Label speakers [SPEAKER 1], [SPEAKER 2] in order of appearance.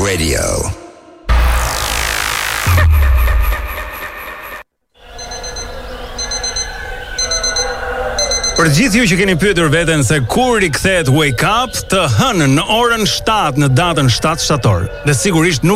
[SPEAKER 1] Radio.
[SPEAKER 2] Për gjithë ju që keni pyetur veten se kur rikthehet Wake Up, të hënën në orën 7 në datën 7 shtator. Dhe sigurisht nuk